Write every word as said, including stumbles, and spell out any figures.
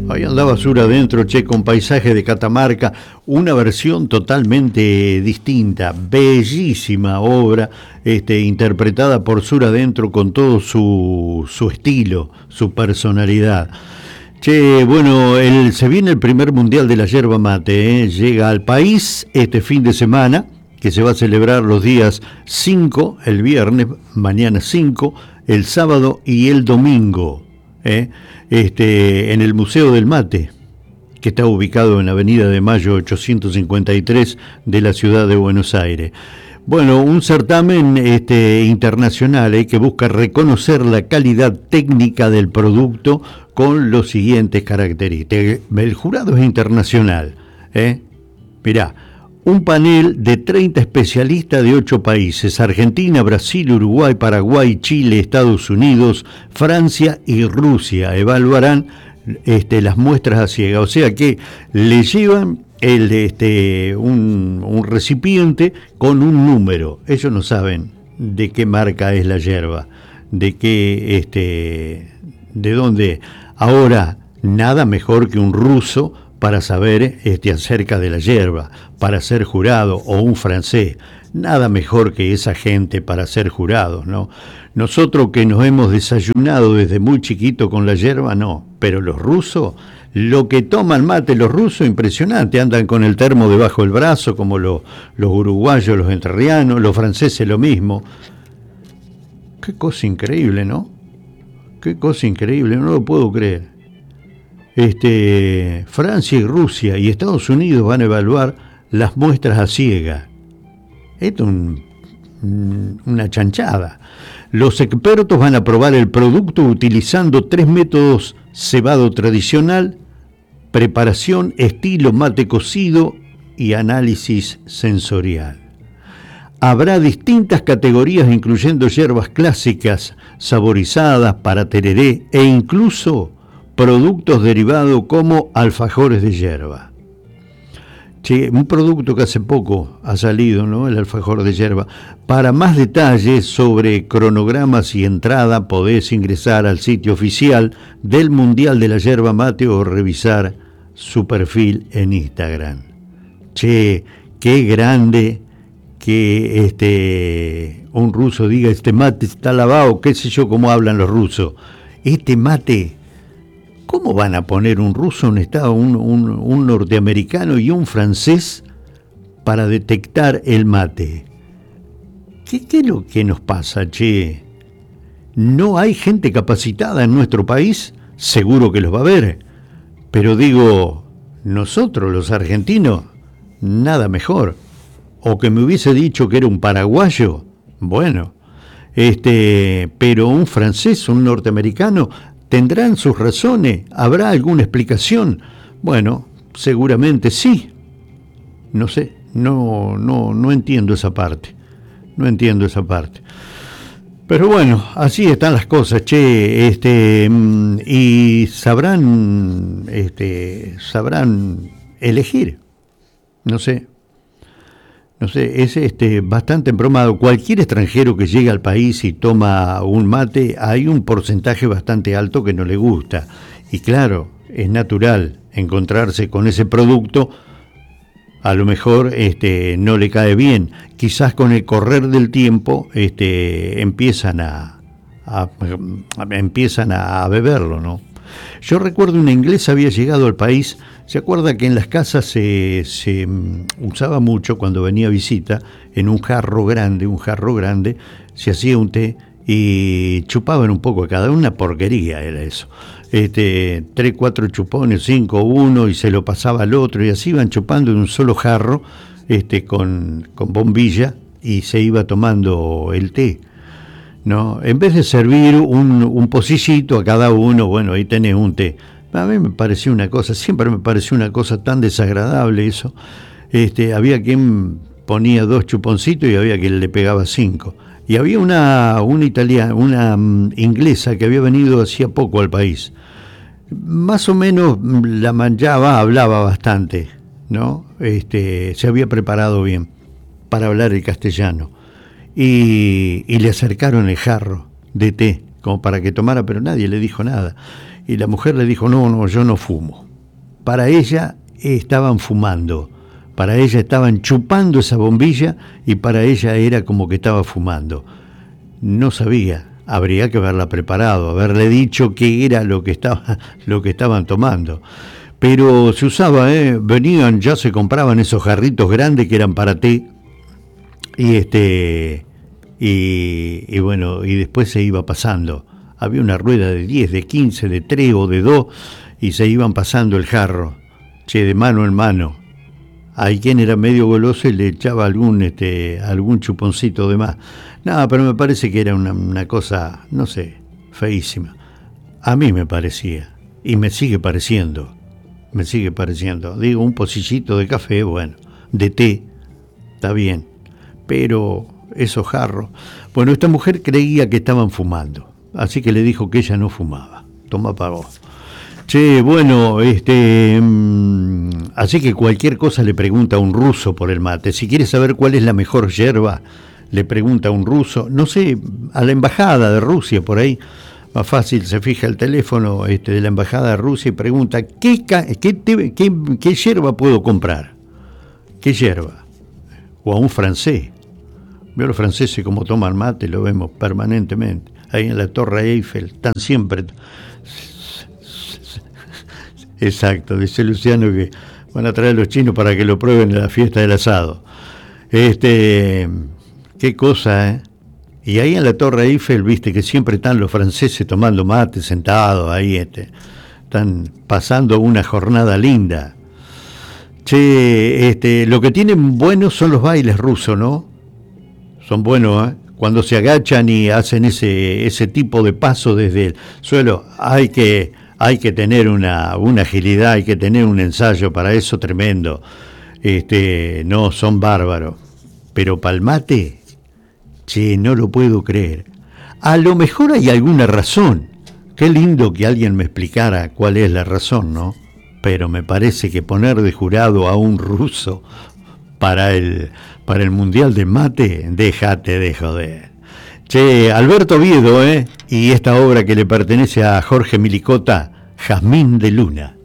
Ahí andaba Sur Adentro, che, con paisaje de Catamarca, una versión totalmente distinta, bellísima obra, este, interpretada por Sur Adentro con todo su, su estilo, su personalidad. Che, bueno, el, se viene el primer Mundial de la Yerba Mate, ¿eh? Llega al país este fin de semana, que se va a celebrar los días cinco, el viernes, mañana cinco, el sábado y el domingo. ¿Eh? Este, en el Museo del Mate, que está ubicado en Avenida de Mayo ochocientos cincuenta y tres de la ciudad de Buenos Aires. Bueno, un certamen este, internacional eh, que busca reconocer la calidad técnica del producto con los siguientes características. El jurado es internacional. ¿eh? Mirá, un panel de treinta especialistas de ocho países: Argentina, Brasil, Uruguay, Paraguay, Chile, Estados Unidos, Francia y Rusia. Evaluarán este, las muestras a ciegas. O sea que le llevan el, este, un, un recipiente con un número. Ellos no saben de qué marca es la yerba, de qué, este, de dónde. Ahora, nada mejor que un ruso para saber este, acerca de la yerba, para ser jurado, o un francés. Nada mejor que esa gente para ser jurados, ¿no? Nosotros que nos hemos desayunado desde muy chiquito con la yerba, no. Pero los rusos, lo que toman mate los rusos, impresionante. Andan con el termo debajo del brazo, como lo, los uruguayos, los entrerrianos, los franceses lo mismo. Qué cosa increíble, ¿no? Qué cosa increíble, no lo puedo creer. Este, Francia y Rusia y Estados Unidos van a evaluar las muestras a ciegas. Esto es un, una chanchada. Los expertos van a probar el producto utilizando tres métodos: cebado tradicional, preparación estilo mate cocido y análisis sensorial. Habrá distintas categorías incluyendo hierbas clásicas, saborizadas para tereré e incluso productos derivados como alfajores de yerba. Che, un producto que hace poco ha salido, ¿no? El alfajor de yerba. Para más detalles sobre cronogramas y entrada podés ingresar al sitio oficial del Mundial de la Yerba Mate o revisar su perfil en Instagram. Che, qué grande que este un ruso diga este mate está lavado, qué sé yo cómo hablan los rusos. Este mate, ¿cómo van a poner un ruso, un estado, un, un, un norteamericano y un francés para detectar el mate? ¿Qué, ¿Qué es lo que nos pasa, che? ¿No hay gente capacitada en nuestro país? Seguro que los va a haber. Pero digo, nosotros los argentinos, nada mejor. O que me hubiese dicho que era un paraguayo, bueno. Este, pero un francés, un norteamericano, ¿tendrán sus razones? ¿Habrá alguna explicación? Bueno, seguramente sí. No sé, no, no, no entiendo esa parte. No entiendo esa parte. Pero bueno, así están las cosas, che, este, y sabrán, este, sabrán elegir. No sé. No sé, es este, bastante embromado. Cualquier extranjero que llega al país y toma un mate, hay un porcentaje bastante alto que no le gusta. Y claro, es natural encontrarse con ese producto, a lo mejor este, no le cae bien. Quizás con el correr del tiempo este, empiezan, a, a, a, empiezan a beberlo, ¿no? Yo recuerdo una inglesa había llegado al país. ¿Se acuerda que en las casas se, se usaba mucho cuando venía visita, en un jarro grande, un jarro grande, se hacía un té y chupaban un poco a cada una? Porquería era eso. Este, tres, cuatro chupones, cinco, uno, y se lo pasaba al otro, y así iban chupando en un solo jarro, este, con, con bombilla, y se iba tomando el té, ¿no? En vez de servir un, un pocillito a cada uno, bueno, ahí tenés un té. A mí me pareció una cosa, siempre me pareció una cosa tan desagradable eso. Este, había quien ponía dos chuponcitos y había quien le pegaba cinco. Y había una, una italiana, una um, inglesa que había venido hacía poco al país. Más o menos la manchaba, hablaba bastante, ¿no? Este, se había preparado bien para hablar el castellano. Y, y le acercaron el jarro de té, como para que tomara, pero nadie le dijo nada. Y la mujer le dijo, no, no, yo no fumo. Para ella estaban fumando, para ella estaban chupando esa bombilla y para ella era como que estaba fumando. No sabía, habría que haberla preparado, haberle dicho qué era lo que estaba, lo que estaban tomando. Pero se usaba, ¿eh? Venían, ya se compraban esos jarritos grandes que eran para té, y este, y, y bueno, y después se iba pasando. Había una rueda de diez, de quince, de tres o de dos, y se iban pasando el jarro, che, de mano en mano. Hay quien era medio goloso y le echaba algún, este, algún chuponcito de más. Nada, pero me parece que era una, una cosa, no sé, feísima. A mí me parecía, y me sigue pareciendo, me sigue pareciendo. Digo, un pocillito de café, bueno, de té, está bien, pero esos jarros. Bueno, esta mujer creía que estaban fumando, así que le dijo que ella no fumaba. Toma para vos. Che, bueno, este, mmm, así que cualquier cosa le pregunta a un ruso por el mate. Si quiere saber cuál es la mejor yerba, le pregunta a un ruso, no sé, a la embajada de Rusia por ahí, más fácil, se fija el teléfono este, de la embajada de Rusia y pregunta, ¿qué, qué, qué, qué, qué yerba puedo comprar? ¿Qué yerba? O a un francés. Veo los franceses como toman mate, lo vemos permanentemente. Ahí en la Torre Eiffel, están siempre... Exacto, dice Luciano que van a traer a los chinos para que lo prueben en la fiesta del asado. Este, qué cosa, ¿eh? Y ahí en la Torre Eiffel, viste que siempre están los franceses tomando mate, sentados ahí, este, están pasando una jornada linda. Che, este, lo que tienen buenos son los bailes rusos, ¿no? Son buenos, ¿eh? Cuando se agachan y hacen ese, ese tipo de paso desde el suelo, hay que... Hay que tener una, una agilidad, hay que tener un ensayo para eso tremendo. Este, no, son bárbaros. Pero palmate, che, no lo puedo creer. A lo mejor hay alguna razón. Qué lindo que alguien me explicara cuál es la razón, ¿no? Pero me parece que poner de jurado a un ruso para el, para el Mundial de Mate, déjate de joder. Che, Alberto Oviedo, ¿eh? Y esta obra que le pertenece a Jorge Milicota, Jazmín de Luna.